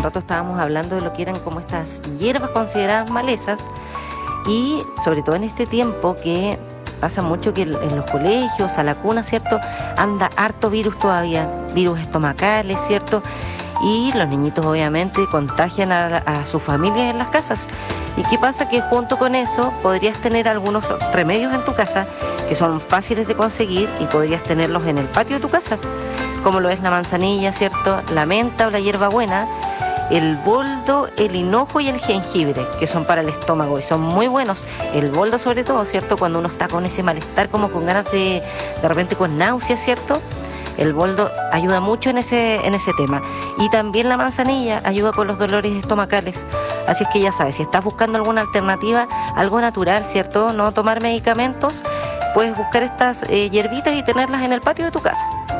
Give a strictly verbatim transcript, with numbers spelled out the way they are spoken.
rato estábamos hablando de lo que eran como estas hierbas consideradas malezas, y sobre todo en este tiempo que pasa mucho que en los colegios, a la cuna, ¿cierto?, anda harto virus todavía, virus estomacales, ¿cierto?, y los niñitos obviamente contagian a, a sus familias en las casas. ¿Y qué pasa? Que junto con eso podrías tener algunos remedios en tu casa que son fáciles de conseguir y podrías tenerlos en el patio de tu casa, como lo es la manzanilla, ¿cierto?, la menta o la hierbabuena, el boldo, el hinojo y el jengibre, que son para el estómago y son muy buenos. El boldo sobre todo, ¿cierto?, cuando uno está con ese malestar, como con ganas de, de repente con náuseas, ¿cierto?, el boldo ayuda mucho en ese, en ese tema. Y también la manzanilla ayuda con los dolores estomacales. Así es que ya sabes, si estás buscando alguna alternativa, algo natural, ¿cierto?, no tomar medicamentos, puedes buscar estas eh, hierbitas y tenerlas en el patio de tu casa.